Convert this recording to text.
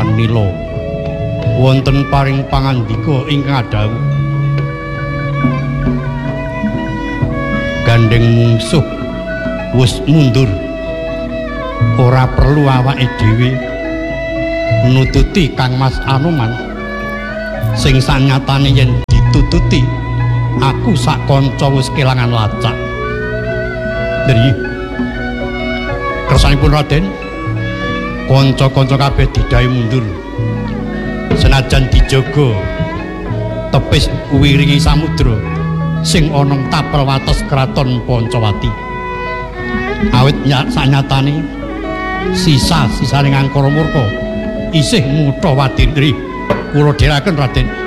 Kepulauan Nila wonten paring pangandika ingkang adhawuh gandeng mungsuh wis mundur ora perlu awake dhewe nututi Kang Mas Anoman sing sanyatane yen ditututi aku sak kanca wis kelangan lacak. Dri kersanipun Raden kanca-kanca kabeh didhawuhi mundur senajan dijaga tepis wiringi samudra sing ana tapel wates kraton Pancawati. Awit sanyatane sisa-sisane Angkara Murka isih mutha Wadindri kula dherekaken Raden.